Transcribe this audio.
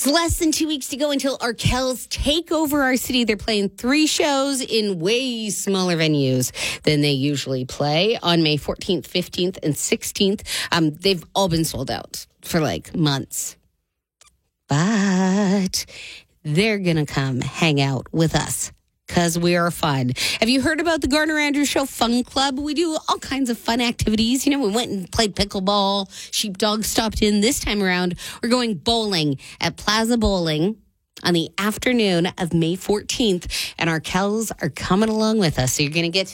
It's less than 2 weeks to go until Arkells take over our city. They're playing 3 shows in way smaller venues than they usually play on May 14th, 15th, and 16th. They've all been sold out for months. But they're going to come hang out with us because we are fun. Have you heard about the Garner Andrews Show Fun Club? We do all kinds of fun activities. We went and played pickleball. Sheepdog stopped in. This time around, we're going bowling at Plaza Bowling on the afternoon of May 14th. And Arkells are coming along with us. So you're going to get